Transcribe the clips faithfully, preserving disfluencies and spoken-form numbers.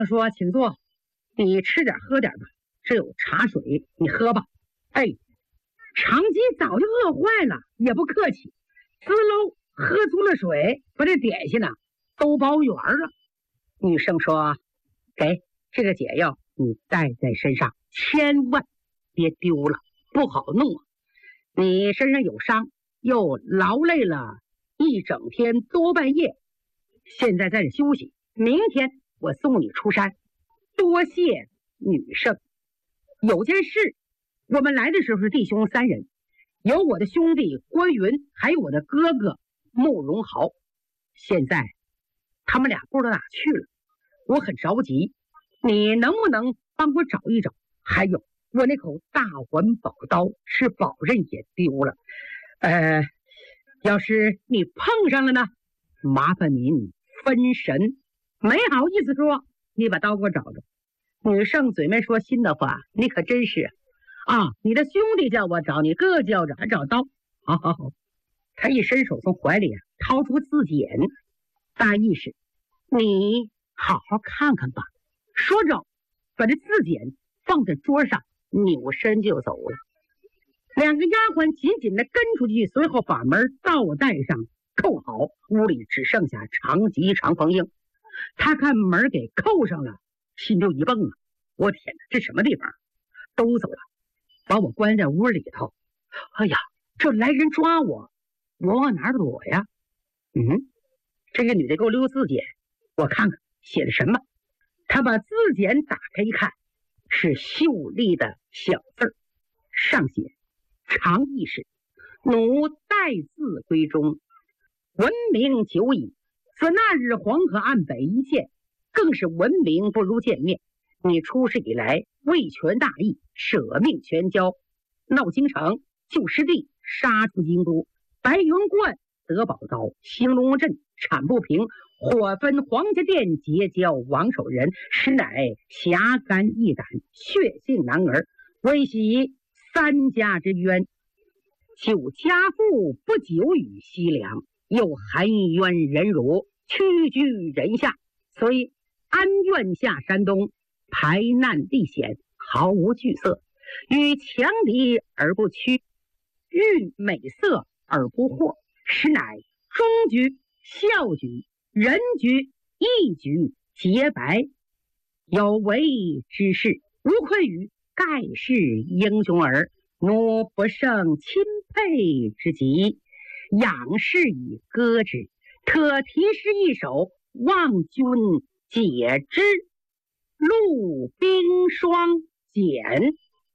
说请坐，你吃点喝点吧，这有茶水，你喝吧。哎，长吉早就饿坏了，也不客气，滋喽喝足了水，把这点心呢都包圆了。女生说：“给这个解药，你带在身上，千万别丢了，不好弄啊！你身上有伤，又劳累了一整天多半夜，现在在这休息，明天我送你出山。多谢女圣。有件事，我们来的时候是弟兄三人，有我的兄弟关云，还有我的哥哥慕容豪。现在他们俩不知道哪去了，我很着急，你能不能帮我找一找？还有我那口大环宝刀是宝刃也丢了，呃，要是你碰上了呢，麻烦您分神。没好意思说，你把刀给我找着。女圣嘴没说心的话，你可真是啊！你的兄弟叫我找，你哥叫找，还找刀。好好好，他一伸手从怀里啊掏出字典，大意是你好好看看吧。说着，把这字典放在桌上，扭身就走了。两个丫鬟紧紧地跟出去，随后把门倒带上，扣好。屋里只剩下长吉、长凤英。他看门给扣上了，心就一蹦啊！我天哪，这什么地方？都走了，把我关在屋里头。哎呀，这来人抓我，我往哪儿躲呀？嗯，这个女的给我溜字典，我看看写的什么。她把字典打开一看，是秀丽的小字，上写长义士，奴待字闺中，闻名久矣。自那日黄河岸北一见，更是闻名不如见面。你出世以来，为权大义，舍命全交，闹京城，救师弟，杀出京都，白云观得宝刀，兴隆镇产不平，火焚皇家殿，结交王守仁，实乃侠肝义胆，血性男儿，为喜三家之冤。救家父不久与西凉，又含冤忍辱，屈居人下，所以安愿下山东，排难历险，毫无惧色，与强敌而不屈，遇美色而不惑，实乃忠举、孝举、仁举、义举洁白，有为之事，无愧于盖世英雄儿。奴不胜钦佩之极，仰视以歌之，特题诗一首，望君解之。陆冰霜简，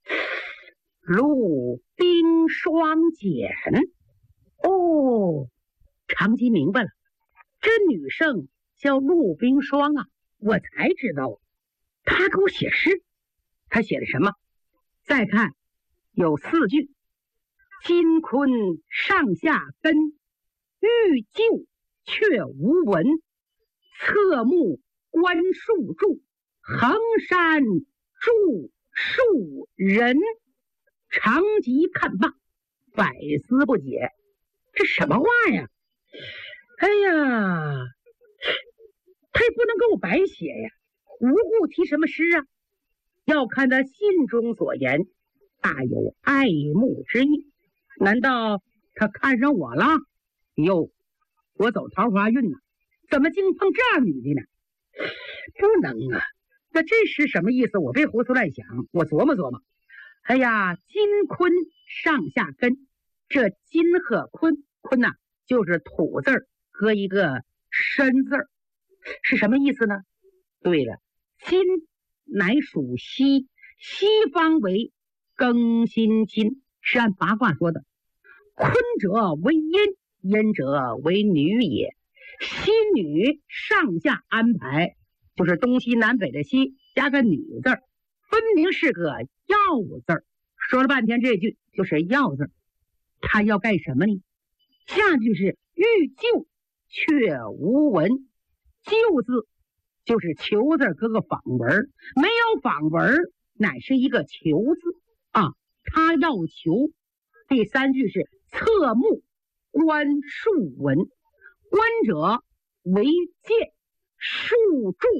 陆冰霜简。哦，长吉明白了，这女圣叫陆冰霜啊，我才知道，她给我写诗，她写的什么？再看有四句：金坤上下根，欲救却无闻，侧目观树柱，衡山著树人。长吉看罢，百思不解，这什么话呀？哎呀，他也不能给我白写呀，无故提什么诗啊？要看他信中所言，大有爱慕之意。难道他看上我了？哟，我走桃花运呢，怎么竟碰这样女的呢？不能啊，那这是什么意思？我别胡思乱想，我琢磨琢磨。哎呀，金坤上下根，这金和坤，坤呐、啊、就是土字儿和一个申字儿，是什么意思呢？对了，金乃属西，西方为庚辛金，是按八卦说的。坤者为阴，阴者为女也。西女上下安排，就是东西南北的西加个女字儿，分明是个要字儿。说了半天这句就是要字儿，他要干什么呢？下句是欲救却无闻，救字就是求字搁个仿文，没有仿文乃是一个求字啊，他要求。第三句是侧目观树文，观者为见，树柱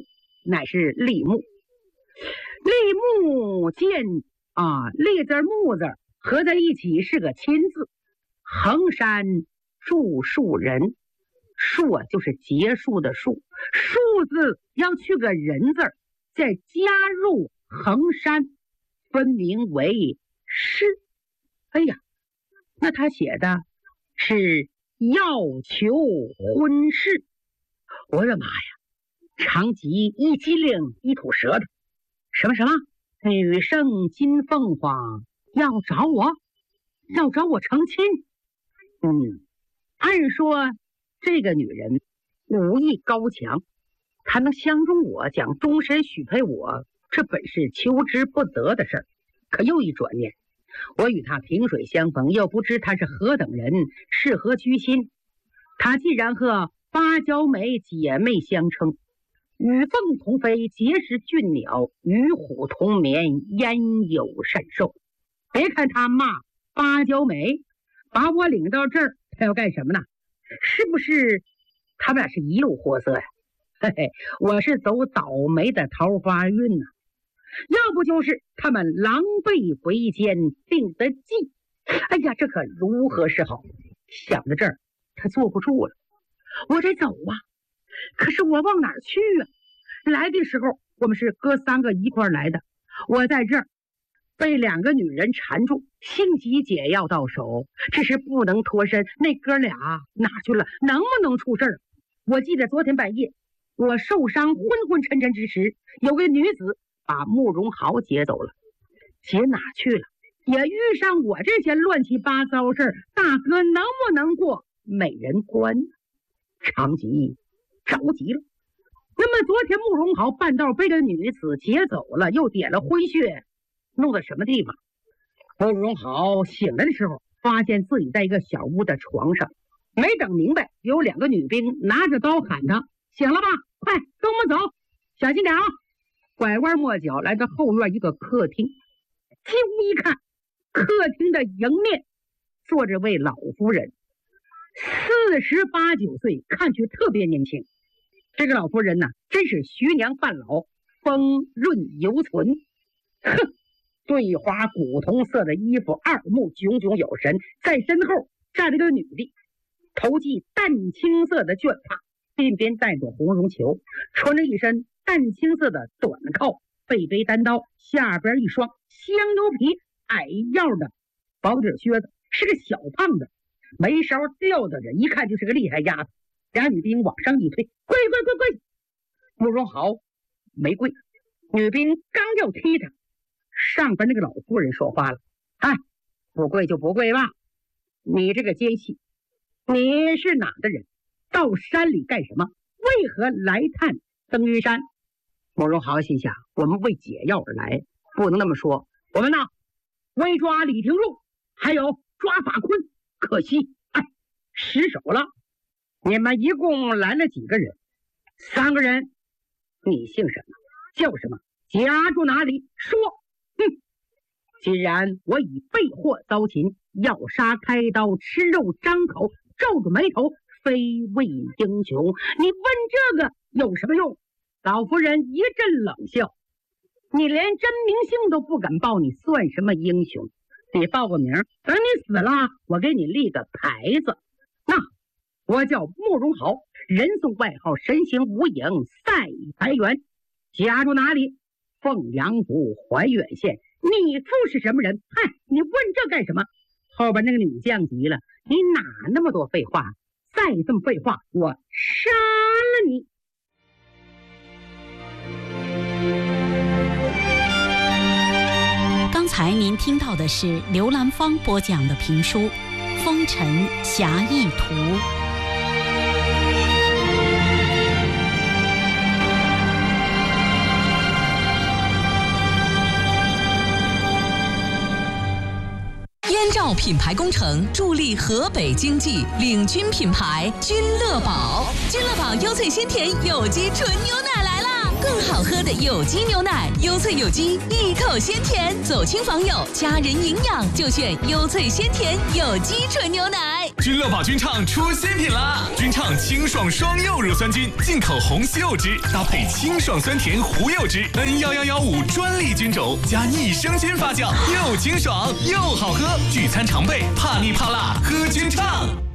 乃是立木。立木见啊，立字木字合在一起是个亲字。衡山著述人，述啊就是结束的述，述字要去个人字，再加入衡山，分明为诗。哎呀，那他写的是要求婚事。我的妈呀！长吉一激灵，一吐舌头，什么什么女圣金凤凰要找我，要找我成亲。嗯，按说这个女人武艺高强，她能相中我，讲终身许配我，这本是求之不得的事儿。可又一转念，我与她萍水相逢，又不知她是何等人，是何居心。她既然和芭蕉梅姐妹相称，与凤同飞，结识俊鸟，与虎同眠，焉有甚受？别看他骂芭蕉梅，把我领到这儿，他要干什么呢？是不是他们俩是一路货色呀？嘿嘿，我是走倒霉的桃花运呢、啊，要不就是他们狼狈回间定的计。哎呀，这可如何是好？想到这儿，他坐不住了。我得走啊，可是我往哪儿去啊？来的时候我们是哥三个一块来的，我在这儿被两个女人缠住，性急解药到手，只是不能脱身。那哥俩哪去了？能不能出事儿？我记得昨天半夜我受伤昏昏沉沉之时，有个女子把慕容豪劫走了，劫哪去了？也遇上我这些乱七八糟事儿，大哥能不能过美人关？长吉着急了。那么昨天慕容豪半道被这女子劫走了，又点了昏血，弄到什么地方？慕容豪醒来的时候，发现自己在一个小屋的床上，没等明白，有两个女兵拿着刀喊他：醒了吧，快跟我们走，小心点啊！拐弯抹角来到后院一个客厅，进屋一看，客厅的迎面坐着位老夫人，四十八九岁，看去特别年轻。这个老夫人呢，真是徐娘半老，风润犹存。哼，对花古铜色的衣服，二目炯炯有神，在身后站着个女的，头系淡青色的绢帕，鬓边带着红绒球，穿着一身淡青色的短靠，背背单刀，下边一双香油皮矮腰的薄底靴子，是个小胖子，眉梢吊的人，一看就是个厉害丫头。俩女兵往上一推，跪跪跪跪！慕容豪没跪，女兵刚要踢他，上边那个老夫人说话了：哎，不跪就不跪吧，你这个奸细，你是哪的人？到山里干什么？为何来探登云山？慕容豪心想，我们为解药而来，不能那么说。我们呢，为抓李廷禄，还有抓法坤，可惜哎，失手了。你们一共来了几个人？三个人。你姓什么？叫什么？家住哪里？说。哼！既然我已被祸遭擒，要杀开刀，吃肉张口，皱着眉头，非为英雄。你问这个有什么用？老夫人一阵冷笑：你连真名姓都不敢报，你算什么英雄？你报个名，等你死了，我给你立个牌子。那我叫慕容豪，人送外号神行无影赛白猿，家住哪里？凤阳府怀远县。你父是什么人？嗨，你问这干什么？后边那个女将急了：你哪那么多废话？再这么废话，我杀了你！ 刚才您听到的是刘兰芳播讲的评书《风尘侠义图》。 燕赵品牌工程助力河北经济，领军品牌君乐宝。君乐宝优萃鲜甜有机纯牛奶来啦！更好喝的有机牛奶，优萃有机，一口鲜甜。走亲访友，家人营养就选优萃鲜甜有机纯牛奶。 君乐宝君畅出新品啦！君畅清爽双柚乳酸菌，进口红西柚汁，搭配清爽酸甜胡柚汁 N 一一一五专利菌种，加益生菌发酵，又清爽又好喝，聚餐常备，怕腻怕辣喝君畅。